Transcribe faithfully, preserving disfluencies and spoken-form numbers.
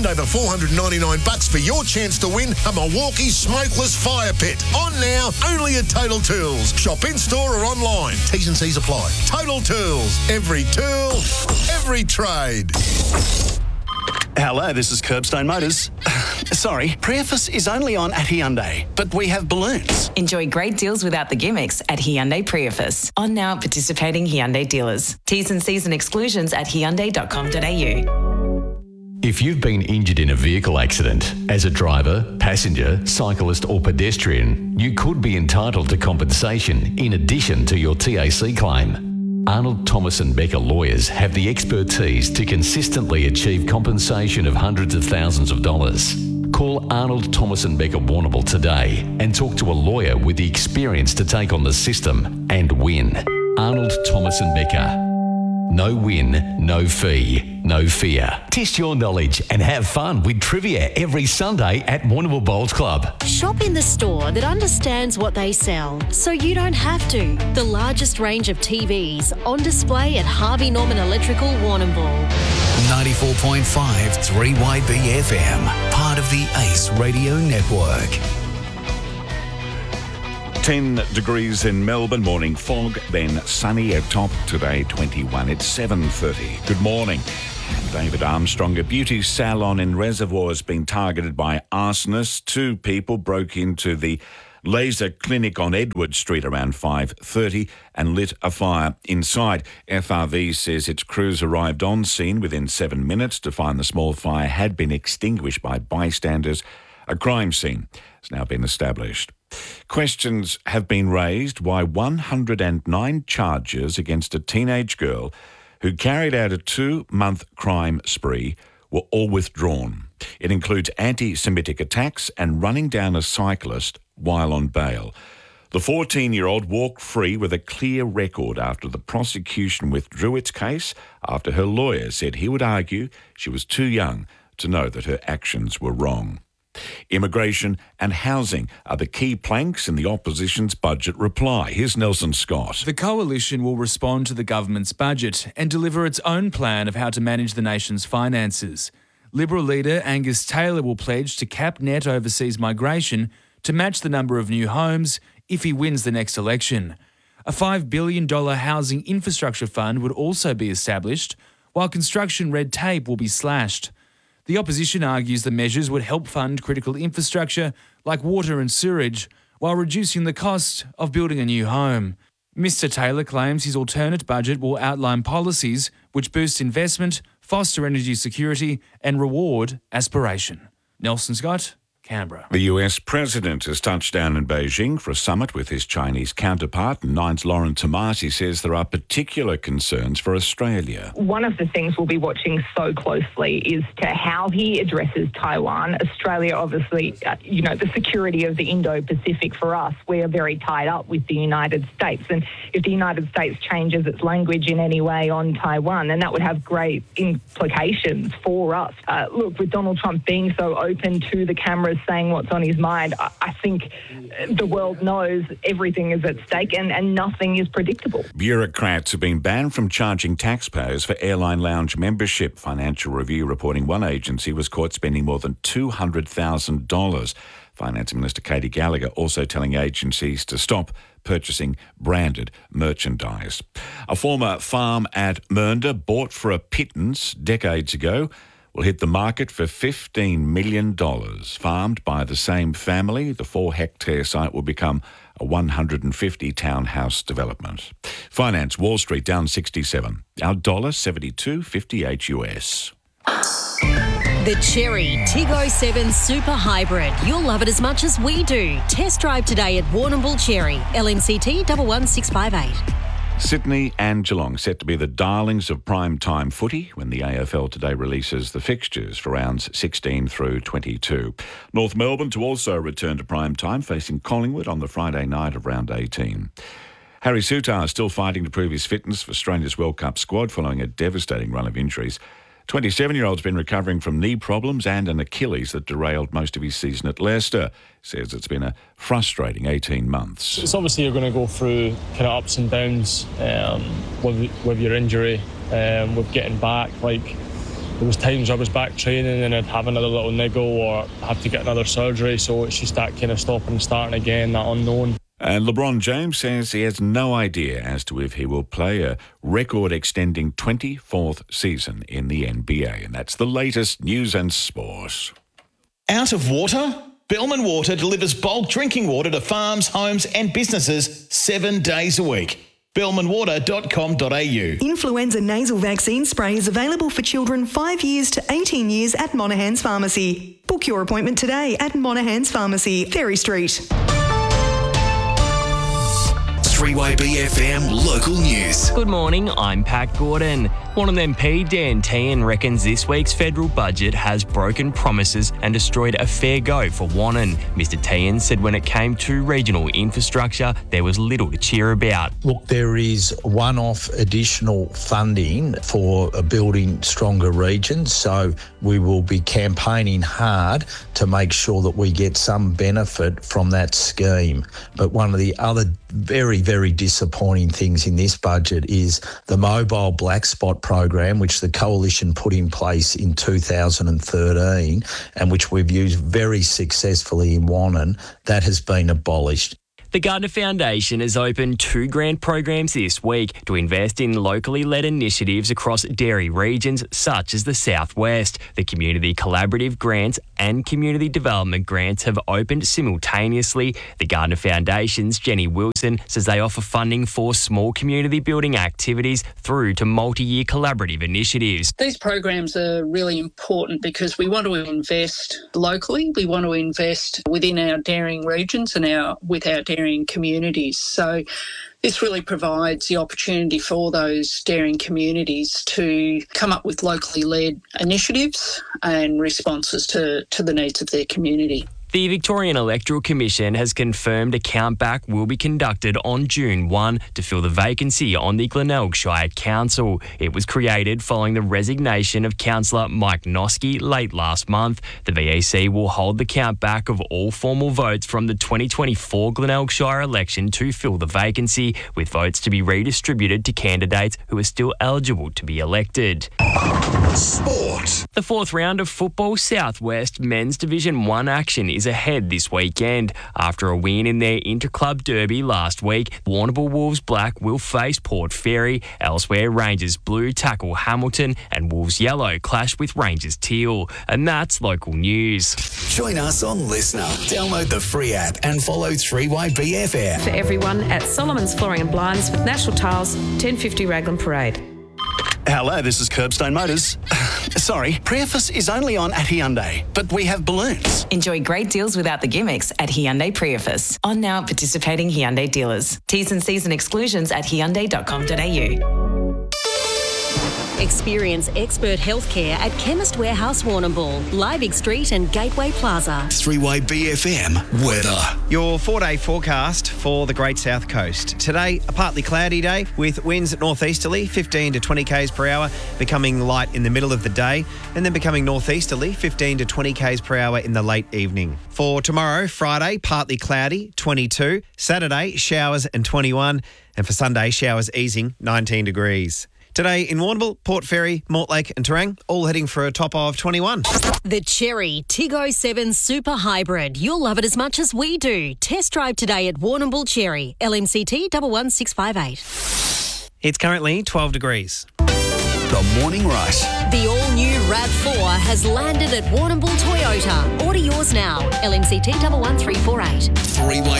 Spend over four hundred ninety-nine bucks for your chance to win a Milwaukee smokeless fire pit. On now, only at Total Tools. Shop in-store or online. T's and C's apply. Total Tools. Every tool, every trade. Hello, this is Curbstone Motors. Sorry, Priefus is only on at Hyundai, but we have balloons. Enjoy great deals without the gimmicks at Hyundai Priefus. On now at participating Hyundai dealers. T's and C's and exclusions at hyundai dot com dot a u. If you've been injured in a vehicle accident, as a driver, passenger, cyclist or pedestrian, you could be entitled to compensation in addition to your T A C claim. Arnold Thomas and Becker lawyers have the expertise to consistently achieve compensation of hundreds of thousands of dollars. Call Arnold Thomas and Becker Warrnambool today and talk to a lawyer with the experience to take on the system and win. Arnold Thomas and Becker. No win, no fee, no fear. Test your knowledge and have fun with trivia every Sunday at Warrnambool Bowls Club. Shop in the store that understands what they sell, so you don't have to. The largest range of T Vs on display at Harvey Norman Electrical Warrnambool. ninety-four point five three Y B F M, part of the Ace Radio Network. ten degrees in Melbourne, morning fog, then sunny at top today, twenty-one. It's seven thirty. Good morning. David Armstrong, a beauty salon in Reservoir has been targeted by arsonists. Two people broke into the laser clinic on Edward Street around five thirty and lit a fire inside. F R V says its crews arrived on scene within seven minutes to find the small fire had been extinguished by bystanders. A crime scene has now been established. Questions have been raised why one hundred nine charges against a teenage girl who carried out a two-month crime spree were all withdrawn. It includes anti-Semitic attacks and running down a cyclist while on bail. The fourteen-year-old walked free with a clear record after the prosecution withdrew its case after her lawyer said he would argue she was too young to know that her actions were wrong. Immigration and housing are the key planks in the opposition's budget reply. Here's Nelson Scott. The coalition will respond to the government's budget and deliver its own plan of how to manage the nation's finances. Liberal leader Angus Taylor will pledge to cap net overseas migration to match the number of new homes if he wins the next election. A five billion dollars housing infrastructure fund would also be established, while construction red tape will be slashed. The opposition argues the measures would help fund critical infrastructure like water and sewerage while reducing the cost of building a new home. Mister Taylor claims his alternate budget will outline policies which boost investment, foster energy security and reward aspiration. Nelson Scott, Canberra. The U S president has touched down in Beijing for a summit with his Chinese counterpart, and Nine's Lauren Tomasi says there are particular concerns for Australia. One of the things we'll be watching so closely is to how he addresses Taiwan. Australia, obviously, uh, you know, the security of the Indo-Pacific for us, we're very tied up with the United States. And if the United States changes its language in any way on Taiwan, then that would have great implications for us. Uh, look, with Donald Trump being so open to the cameras saying what's on his mind, I think the world knows everything is at stake and, and nothing is predictable. Bureaucrats have been banned from charging taxpayers for airline lounge membership. Financial Review reporting one agency was caught spending more than two hundred thousand dollars. Finance Minister Katie Gallagher also telling agencies to stop purchasing branded merchandise. A former farm at Mernda, bought for a pittance decades ago, will hit the market for fifteen million dollars. Farmed by the same family, the four-hectare site will become a one hundred fifty townhouse development. Finance, Wall Street down sixty-seven. Our dollar seventy-two fifty-eight U S. The Chery Tiggo seven Super Hybrid. You'll love it as much as we do. Test drive today at Warrnambool Chery. L M C T one one six five eight. Sydney and Geelong set to be the darlings of prime time footy when the A F L today releases the fixtures for rounds sixteen through twenty-two. North Melbourne to also return to prime time, facing Collingwood on the Friday night of round eighteen. Harry Souttar is still fighting to prove his fitness for Australia's World Cup squad following a devastating run of injuries. twenty-seven-year-old's been recovering from knee problems and an Achilles that derailed most of his season at Leicester. Says it's been a frustrating eighteen months. It's obviously you're going to go through kind of ups and downs um, with, with your injury, um, with getting back. Like there was times I was back training and I'd have another little niggle or have to get another surgery, so it's just that kind of stopping and starting again, that unknown. And LeBron James says he has no idea as to if he will play a record-extending twenty-fourth season in the N B A. And that's the latest news and sport. Out of water? Bellman Water delivers bulk drinking water to farms, homes and businesses seven days a week. bellman water dot com dot a u. Influenza nasal vaccine spray is available for children five years to eighteen years at Monaghan's Pharmacy. Book your appointment today at Monaghan's Pharmacy, Ferry Street. three Y B F M Local News. Good morning, I'm Pat Gordon. Wannon M P Dan Tehan reckons this week's federal budget has broken promises and destroyed a fair go for Wannon. Mister Tehan said when it came to regional infrastructure, there was little to cheer about. Look, there is one-off additional funding for building stronger regions, so we will be campaigning hard to make sure that we get some benefit from that scheme. But one of the other very, very disappointing things in this budget is the mobile black spot program, which the Coalition put in place in two thousand thirteen and which we've used very successfully in Wannon, that has been abolished. The Gardner Foundation has opened two grant programs this week to invest in locally led initiatives across dairy regions such as the Southwest. The Community Collaborative Grants and Community Development Grants have opened simultaneously. The Gardner Foundation's Jenny Wilson says they offer funding for small community building activities through to multi-year collaborative initiatives. These programs are really important because we want to invest locally. We want to invest within our dairying regions and our with our dairying communities. So this really provides the opportunity for those dairying communities to come up with locally led initiatives and responses to, to the needs of their community. The Victorian Electoral Commission has confirmed a countback will be conducted on June first to fill the vacancy on the Glenelg Shire Council. It was created following the resignation of Councillor Mike Noske late last month. The V E C will hold the countback of all formal votes from the twenty twenty-four Glenelg Shire election to fill the vacancy, with votes to be redistributed to candidates who are still eligible to be elected. Sport. The fourth round of Football Southwest Men's Division one action is ahead this weekend. After a win in their inter-club derby last week, Warrnambool Wolves Black will face Port Fairy. Elsewhere, Rangers Blue tackle Hamilton and Wolves Yellow clash with Rangers Teal. And that's local news. Join us on Listener. Download the free app and follow three Y B F M. For everyone at Solomon's Flooring and Blinds with National Tiles, ten fifty Raglan Parade. Hello, this is Curbstone Motors. Sorry, Priefus is only on at Hyundai, but we have balloons. Enjoy great deals without the gimmicks at Hyundai Priefus. On now at participating Hyundai dealers. T's and C's and exclusions at hyundai dot com dot a u. Experience expert healthcare at Chemist Warehouse Warrnambool, Liebig Street and Gateway Plaza. three Y B F M weather. Your four-day forecast for the Great South Coast. Today, a partly cloudy day with winds at northeasterly, fifteen to twenty k's per hour, becoming light in the middle of the day, and then becoming northeasterly, fifteen to twenty k's per hour in the late evening. For tomorrow, Friday, partly cloudy, twenty-two. Saturday, showers and twenty-one. And for Sunday, showers easing, nineteen degrees. Today in Warrnambool, Port Fairy, Mortlake and Terang, all heading for a top of twenty-one. The Cherry Tiggo seven Super Hybrid. You'll love it as much as we do. Test drive today at Warrnambool Cherry. L M C T one one six five eight. It's currently twelve degrees. The Morning Rush. The all-new RAV four has landed at Warrnambool Toyota. Order yours now. L M C T one one three four eight. three Y